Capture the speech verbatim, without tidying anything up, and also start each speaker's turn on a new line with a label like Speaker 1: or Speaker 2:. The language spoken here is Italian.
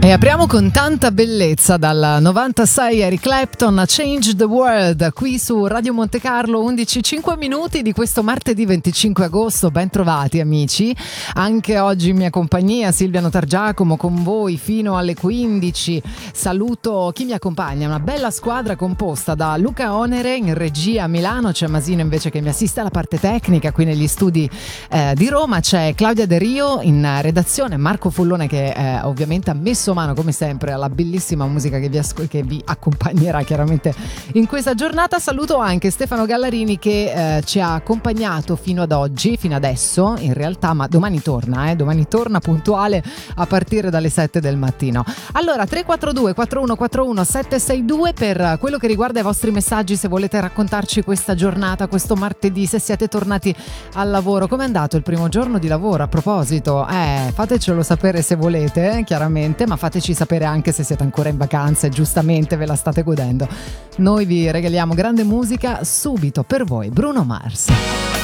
Speaker 1: E apriamo con tanta bellezza dal novantasei Eric Clapton, Change the World, qui su Radio Monte Carlo, undici e cinque minuti di questo martedì venticinque agosto. Ben trovati amici, anche oggi in mia compagnia Silvia Notargiacomo con voi fino alle quindici. Saluto chi mi accompagna, una bella squadra composta da Luca Onere in regia a Milano, c'è Masino invece che mi assiste alla parte tecnica qui negli studi eh, di Roma, c'è Claudia De Rio in redazione, Marco Fullone che eh, ovviamente ha messo mano come sempre alla bellissima musica che vi, asco- che vi accompagnerà chiaramente in questa giornata. Saluto anche Stefano Gallarini che eh, ci ha accompagnato fino ad oggi, fino adesso in realtà, ma domani torna, eh, domani torna puntuale a partire dalle sette del mattino. Allora tre quattro due quattro uno quattro uno sette sei due per quello che riguarda i vostri messaggi, se volete raccontarci questa giornata, questo martedì, se siete tornati al lavoro, com'è andato il primo giorno di lavoro. A proposito, eh, fatecelo sapere se volete, eh, chiaramente, ma fateci sapere anche se siete ancora in vacanza e giustamente ve la state godendo. Noi vi regaliamo grande musica subito per voi, Bruno Mars.